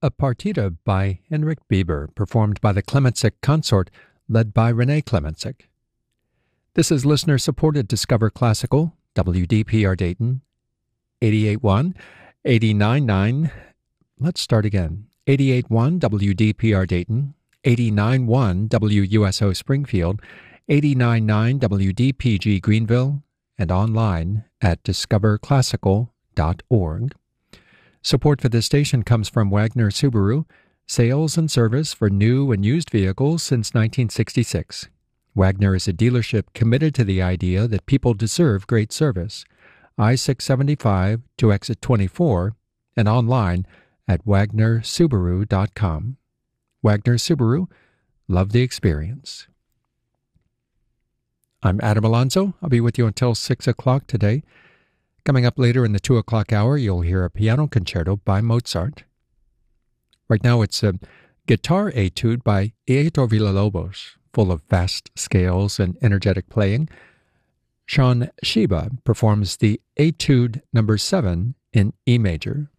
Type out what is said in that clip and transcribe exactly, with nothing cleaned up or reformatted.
a partita by Henrik Bieber, performed by the Klemenczyk Consort, led by Renee Klemenczyk. This is listener-supported Discover Classical, W D P R Dayton, eighty-eight point one, eighty-nine point nine, let's start again, eighty-eight point one W D P R Dayton, eighty-nine point one W U S O Springfield, eighty-nine point nine W D P G Greenville, and online at discover classical dot org. Support for this station comes from Wagner Subaru, sales and service for new and used vehicles since nineteen sixty-six. Wagner is a dealership committed to the idea that people deserve great service. I six seventy-five to exit twenty-four and online at wagner subaru dot com. Wagner Subaru, love the experience. I'm Adam Alonso. I'll be with you until six o'clock today. Coming up later in the two o'clock hour, you'll hear a piano concerto by Mozart. Right now, it's a guitar etude by Heitor Villa-Lobos, full of fast scales and energetic playing. Sean Shiba performs the etude number seven in E major.